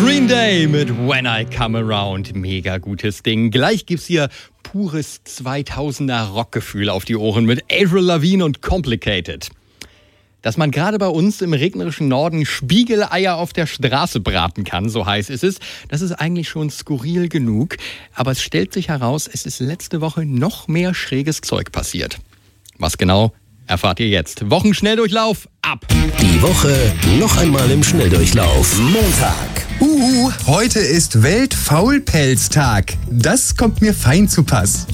Green Day mit When I Come Around. Mega gutes Ding. Gleich gibt's hier pures 2000er Rockgefühl auf die Ohren mit Avril Lavigne und Complicated. Dass man gerade bei uns im regnerischen Norden Spiegeleier auf der Straße braten kann, so heiß ist es, das ist eigentlich schon skurril genug. Aber es stellt sich heraus, es ist letzte Woche noch mehr schräges Zeug passiert. Was genau, erfahrt ihr jetzt. Wochenschnelldurchlauf ab! Die Woche noch einmal im Schnelldurchlauf. Montag. Heute ist Weltfaulpelztag. Das kommt mir fein zu Pass.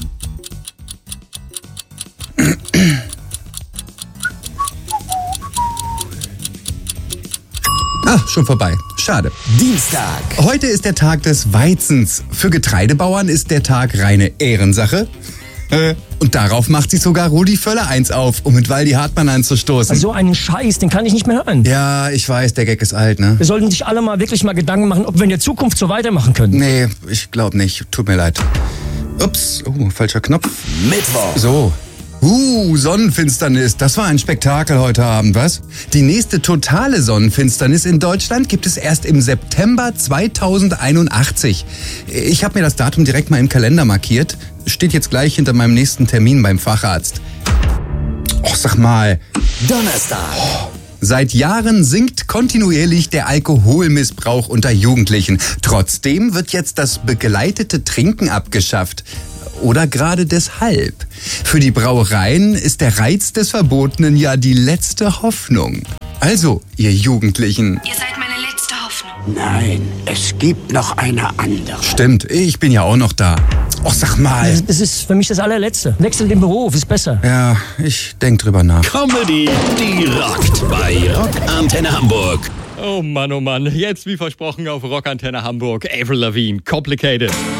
Schon vorbei. Schade. Dienstag. Heute ist der Tag des Weizens. Für Getreidebauern ist der Tag reine Ehrensache. Und darauf macht sich sogar Rudi Völler eins auf, um mit Waldi Hartmann anzustoßen. So einen Scheiß, den kann ich nicht mehr hören. Ja, ich weiß, der Gag ist alt, ne? Wir sollten sich alle mal wirklich mal Gedanken machen, ob wir in der Zukunft so weitermachen können. Nee, ich glaube nicht. Tut mir leid. Ups, falscher Knopf. Mittwoch. So. Sonnenfinsternis. Das war ein Spektakel heute Abend, was? Die nächste totale Sonnenfinsternis in Deutschland gibt es erst im September 2081. Ich habe mir das Datum direkt mal im Kalender markiert. Steht jetzt gleich hinter meinem nächsten Termin beim Facharzt. Sag mal. Donnerstag. Seit Jahren sinkt kontinuierlich der Alkoholmissbrauch unter Jugendlichen. Trotzdem wird jetzt das begleitete Trinken abgeschafft. Oder gerade deshalb. Für die Brauereien ist der Reiz des Verbotenen ja die letzte Hoffnung. Also, ihr Jugendlichen. Ihr seid meine letzte Hoffnung. Nein, es gibt noch eine andere. Stimmt, ich bin ja auch noch da. Sag mal. Das ist für mich das allerletzte. Wechsel den Beruf, ist besser. Ja, ich denk drüber nach. Comedy, die rockt bei Rock Antenne Hamburg. Oh Mann, jetzt wie versprochen auf Rockantenne Hamburg. Avril Lavigne, Complicated.